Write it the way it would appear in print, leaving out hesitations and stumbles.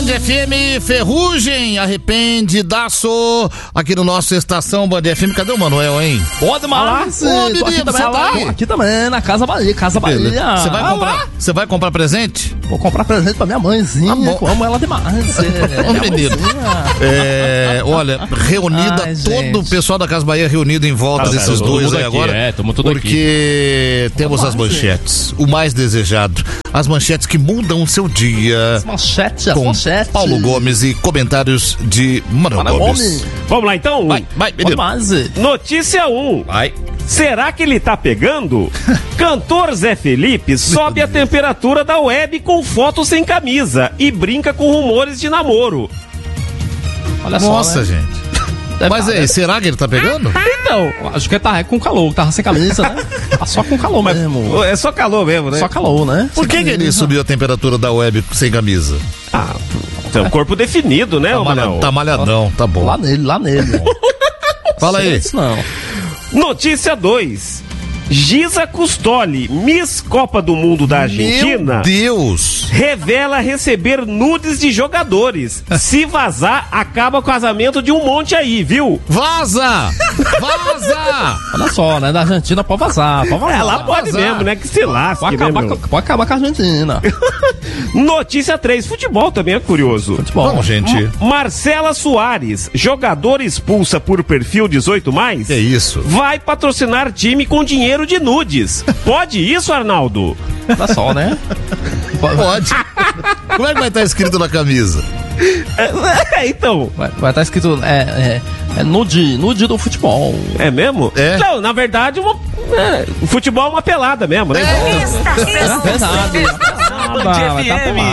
Band FM, Ferrugem, arrependidaço, aqui no nosso Estação Band FM. Cadê o Manuel, hein? Ô, demais! Aqui também, na Casa Bahia, Casa Bahia. Você vai comprar presente? Vou comprar presente pra minha mãezinha, que eu amo ela demais. Menino. Olha, reunida, todo o pessoal da Casa Bahia reunido em volta desses dois aí aqui, agora. Porque temos as manchetes, o mais desejado. As manchetes que mudam o seu dia. As manchetes. Paulo Gomes e comentários de Manuel Gomes. Vamos lá então? Vai, menino. Notícia 1. Vai. Será que ele tá pegando? Cantor Zé Felipe sobe a temperatura da web com foto sem camisa e brinca com rumores de namoro. Olha Nossa, só, né? gente. Mas aí, será que ele tá pegando? Então, acho que ele tá com calor, tava sem camisa, né? Tá só com calor mesmo. É só calor mesmo, né? Só calor, né? Por que ele subiu a temperatura da web sem camisa? Tem um corpo definido, né, Manuel? Tá malhadão, tá bom. Lá nele. Fala aí. Isso não. Notícia 2. Giza Custoli, Miss Copa do Mundo da Argentina, Meu Deus! revela receber nudes de jogadores. Se vazar, acaba o casamento de um monte aí, viu? Vaza! Olha só, né? Da Argentina pode vazar. Ela pode mesmo, né? Que se lasque, Pode acabar com a Argentina. Notícia 3. Futebol também é curioso. Vamos, gente. Marcela Soares, jogador expulsa por perfil 18+. Que isso? Vai patrocinar time com dinheiro de nudes. Pode isso, Arnaldo? Olha só, né? Pode. Como é que vai estar escrito na camisa? Então. Vai estar escrito nude do futebol. É mesmo? É. Não, na verdade, o futebol é uma pelada mesmo, né? É verdade. Vai estar pelado.